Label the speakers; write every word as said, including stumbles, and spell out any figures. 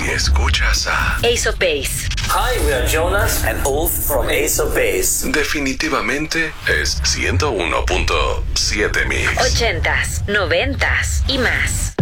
Speaker 1: escuchas a
Speaker 2: Ace of Base.
Speaker 3: Hi, we are Jonas and Ulf from Ace of Base.
Speaker 1: Definitivamente es ciento uno punto siete Mix.
Speaker 2: Ochentas, noventas y más.